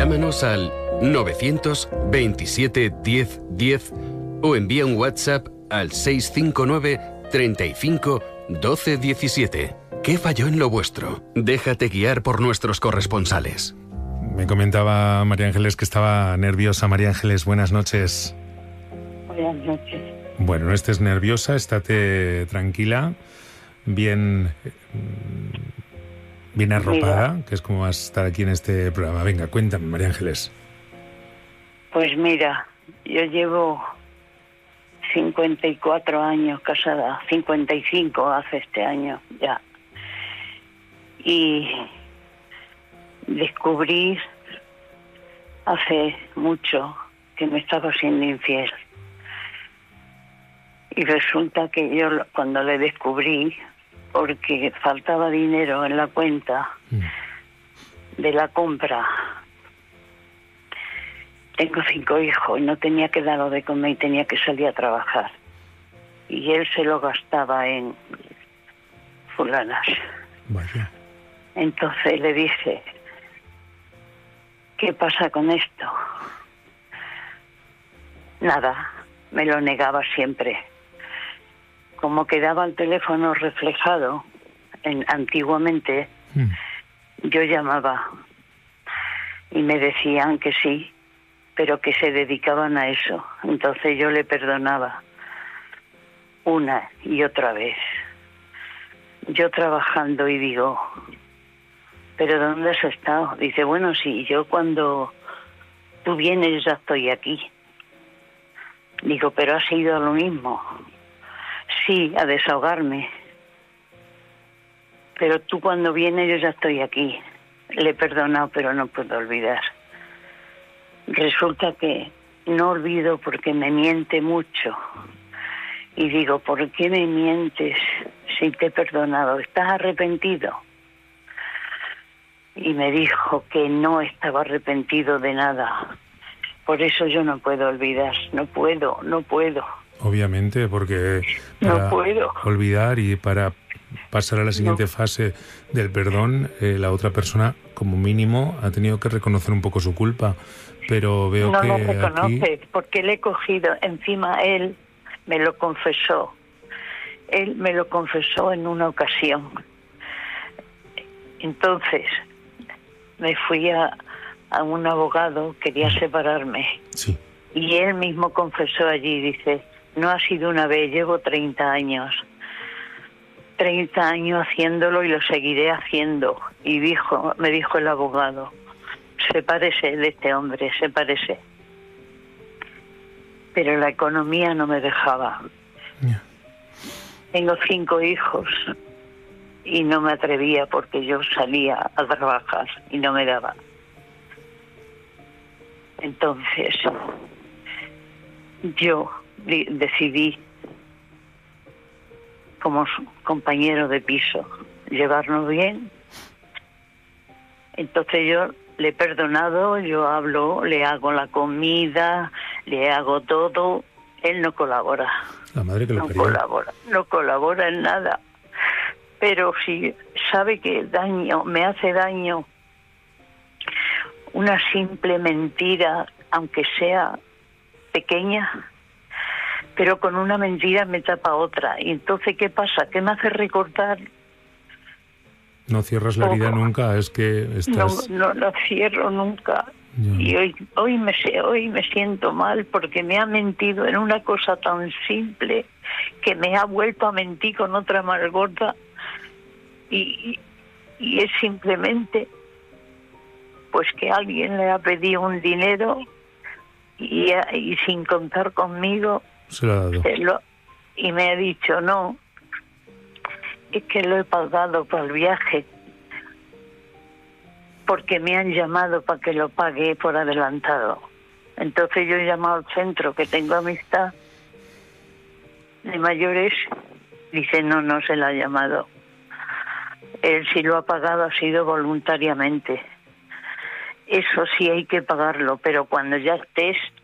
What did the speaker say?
Llámanos al 927 10 10 o envía un WhatsApp al 659 35 12 17. ¿Qué falló en lo vuestro? Déjate guiar por nuestros corresponsales. Me comentaba María Ángeles que estaba nerviosa. María Ángeles, buenas noches. Buenas noches. Bueno, no estés nerviosa, estate tranquila, bien arropada, mira, que es como vas a estar aquí en este programa. Venga, cuéntame, María Ángeles. Pues mira, yo llevo 54 años casada, 55 hace este año ya. Y descubrí hace mucho que me estaba siendo infiel. Y resulta que yo cuando le descubrí, porque faltaba dinero en la cuenta de la compra, tengo 5 hijos y no tenía que darlo de comer y tenía que salir a trabajar. Y él se lo gastaba en fulanas. Vaya. Entonces le dije, ¿qué pasa con esto? Nada, me lo negaba siempre. Como quedaba el teléfono reflejado antiguamente, yo llamaba y me decían que sí, pero que se dedicaban a eso. Entonces yo le perdonaba una y otra vez. Yo trabajando y digo, ¿pero dónde has estado? Dice, bueno, sí, yo cuando tú vienes ya estoy aquí. Digo, pero has ido a lo mismo. Sí, a desahogarme. Pero tú cuando vienes yo ya estoy aquí. Le he perdonado, pero no puedo olvidar. Resulta que no olvido porque me miente mucho. Y digo, ¿por qué me mientes si te he perdonado? ¿Estás arrepentido? Y me dijo que no estaba arrepentido de nada. Por eso yo no puedo olvidar. No puedo. Obviamente, porque para no puedo olvidar y para pasar a la siguiente fase del perdón, la otra persona, como mínimo, ha tenido que reconocer un poco su culpa. Pero veo que no lo reconoce, aquí... porque le he cogido. Encima él me lo confesó. Él me lo confesó en una ocasión. Entonces me fui a un abogado, quería separarme. Sí. Y él mismo confesó allí, dice, no ha sido una vez, llevo 30 años. 30 años haciéndolo y lo seguiré haciendo. Y me dijo el abogado, sepárese de este hombre, sepárese. Pero la economía no me dejaba. Yeah. Tengo 5 hijos y no me atrevía porque yo salía a trabajar y no me daba. Entonces, yo decidí, como compañero de piso, llevarnos bien. Entonces yo le he perdonado, yo hablo, le hago la comida, le hago todo. Él no colabora. La madre que lo parió. No colabora en nada. Pero si sabe que me hace daño una simple mentira, aunque sea pequeña, pero con una mentira me tapa otra. Y entonces, ¿qué pasa? ¿Qué me hace recordar? No cierras la herida nunca, es que estás... No cierro nunca. Ya. Y hoy me siento mal porque me ha mentido en una cosa tan simple que me ha vuelto a mentir con otra más gorda. Y es simplemente pues que alguien le ha pedido un dinero y sin contar conmigo se lo ha dado. Y me ha dicho, no, es que lo he pagado para el viaje porque me han llamado para que lo pague por adelantado. Entonces yo he llamado al centro, que tengo amistad de mayores. Dice, no se la ha llamado. Él si lo ha pagado ha sido voluntariamente. Eso sí hay que pagarlo, pero cuando ya estés